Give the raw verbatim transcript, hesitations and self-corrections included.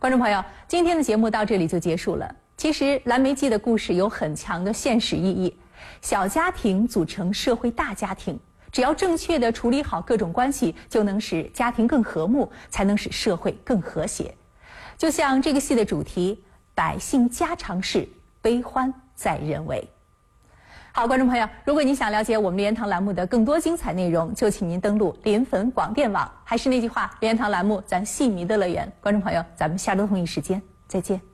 观众朋友，今天的节目到这里就结束了。其实蓝莓记的故事有很强的现实意义，小家庭组成社会大家庭，只要正确地处理好各种关系，就能使家庭更和睦，才能使社会更和谐。就像这个戏的主题，百姓家常事，悲欢在人为。好，观众朋友，如果你想了解我们莲堂栏目的更多精彩内容，就请您登录莲粉广电网。还是那句话，莲堂栏目咱戏迷的乐园。观众朋友，咱们下周同一时间再见。